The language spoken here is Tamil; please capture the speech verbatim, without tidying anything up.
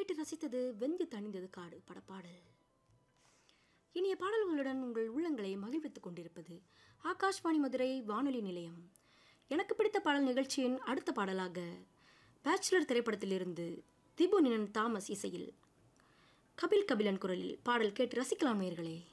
கேட்டு ரசித்தது வெந்து தணிந்தது காடு படப்பாடல். இனிய பாடல்களுடன் உங்கள் உள்ளங்களை மகிழ்வித்துக் கொண்டிருப்பது ஆகாஷ்வாணி மதுரை வானொலி நிலையம். எனக்கு பிடித்த பாடல் நிகழ்ச்சியின் அடுத்த பாடலாக பேச்சுலர் திரைப்படத்திலிருந்து திபு நினன் தாமஸ் இசையில் கபில் கபிலன் குரலில் பாடல் கேட்டு ரசிக்கலாம் நேயர்களே.